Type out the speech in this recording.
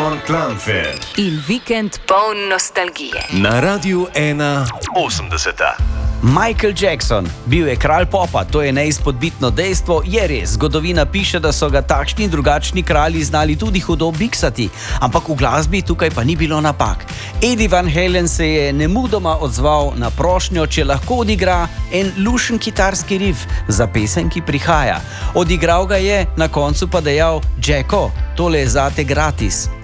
Simon Klanfer in vikend poln nostalgije. Na Radiu 1.80. Michael Jackson, bil je kralj popa, to je neizpodbitno dejstvo, je res. Zgodovina piše, da so ga takšni in drugačni kralji znali tudi hudo biksati, ampak v glasbi tukaj pa ni bilo napak. Eddie Van Halen se je nemudoma odzval na prošnjo, če lahko odigra en lušen kitarski riff za pesem, ki prihaja. Odigral ga je, na koncu pa dejal: Jacko, tole je zate gratis.